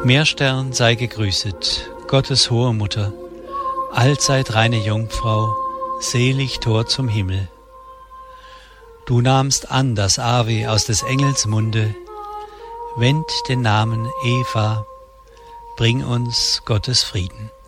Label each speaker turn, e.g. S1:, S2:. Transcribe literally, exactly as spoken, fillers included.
S1: Meerstern sei gegrüßet, Gottes hohe Mutter, allzeit reine Jungfrau, selig Tor zum Himmel. Du nahmst an das Ave aus des Engels Munde, wend den Namen Eva, bring uns Gottes Frieden.